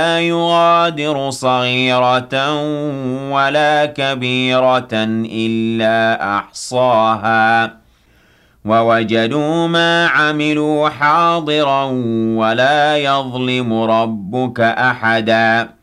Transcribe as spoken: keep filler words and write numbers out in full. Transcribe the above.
لا يغادر صغيرة ولا كبيرة إلا أحصاها ووجدوا ما عملوا حاضرا ولا يظلم ربك أحدا